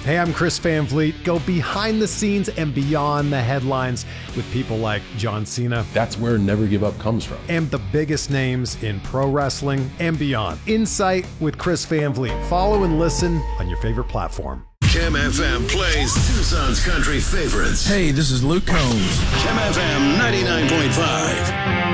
Hey, I'm Chris Van Vliet. Go behind the scenes and beyond the headlines with people like John Cena. That's where Never Give Up comes from. And the biggest names in pro wrestling and beyond. Insight with Chris Van Vliet. Follow and listen on your favorite platform. Chem FM plays Tucson's country favorites. Hey, this is Luke Combs. Chem FM 99.5.